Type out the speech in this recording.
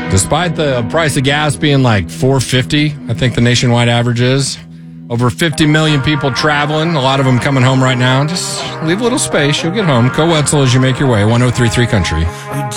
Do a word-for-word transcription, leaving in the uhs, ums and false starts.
Despite the price of gas being like four fifty, I think the nationwide average is. Over fifty million people traveling, a lot of them coming home right now. Just leave a little space, you'll get home. Co Wetzel as you make your way, one oh three point three Country.